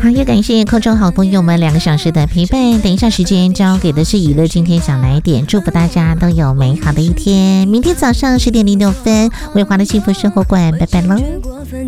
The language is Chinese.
好，也感谢空中好朋友们2个小时的陪伴。等一下时间交给的是娱乐，今天想来点，祝福大家都有美好的一天。明天早上10点06分，维华的幸福生活馆，拜拜喽。